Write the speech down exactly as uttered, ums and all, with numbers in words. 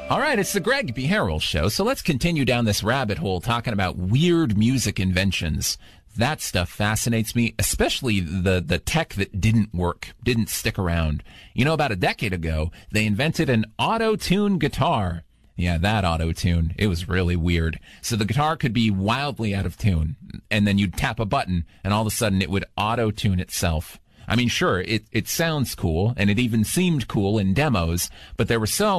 All right, it's the Greg B. Harrell Show, so let's continue down this rabbit hole talking about weird music inventions. That stuff fascinates me, especially the, the tech that didn't work, didn't stick around. You know, about a decade ago, they invented an auto-tune guitar. Yeah, that auto-tune. It was really weird. So the guitar could be wildly out of tune, and then you'd tap a button, and all of a sudden it would auto-tune itself. I mean, sure, it, it sounds cool, and it even seemed cool in demos, but there were so